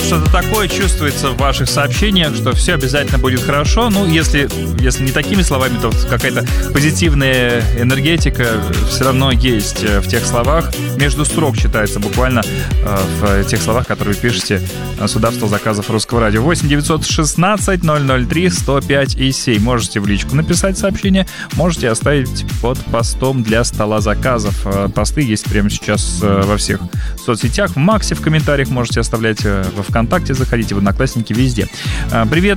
что-то такое чувствуется в ваших сообщениях, что все обязательно будет хорошо. Ну, если не такими словами, то какая-то позитивная энергетика все равно есть в тех словах. Между строк читается буквально в тех словах, которые вы пишете сюда в стол заказов Русского радио. 8 916 003 105 и 7. Можете в личку написать сообщение, можете оставить под постом для стола заказов. Посты есть прямо сейчас во всех соцсетях. В Максе в комментариях можете оставлять, во ВКонтакте заходите, в Одноклассники, везде. Привет